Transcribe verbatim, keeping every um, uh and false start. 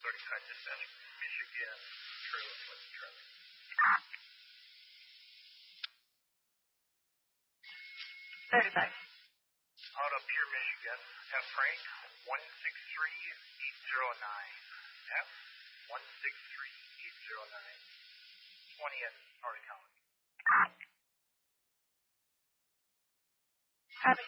thirty-five dispatch. Michigan, trailer, what's the trailer? thirty-five. Out of Pure, Michigan, F Frank, one six three eight zero nine. F one six three eight zero nine. twentieth North County.